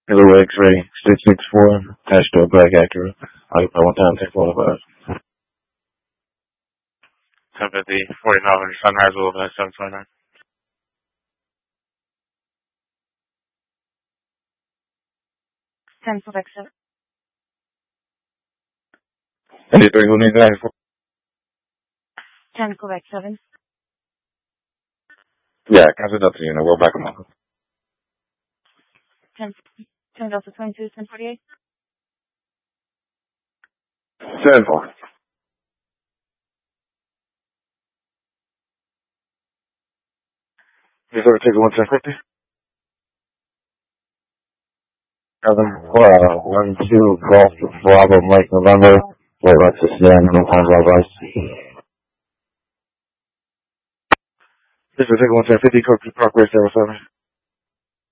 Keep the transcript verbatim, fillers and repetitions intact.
Hello X-ray six six four, attached to a black Acura. Occupy one time, take forty-five. ten fifty, forty-nine, Sunrise Boulevard, seven twenty-nine. ten Quebec seven. eighty-three, who needs ninety-four? ten Quebec seven. Yeah, I can send that to you, and we'll back them up. ten, ten Delta twenty-two, ten forty-eight. seven four. You sort of take one ten fifty? Seven, uh, one, two, Golf, Bravo, Mike, November. Wait, let's just stand, no time, blah, blah. This is take one ten fifty, Cook Parkway, seven seven.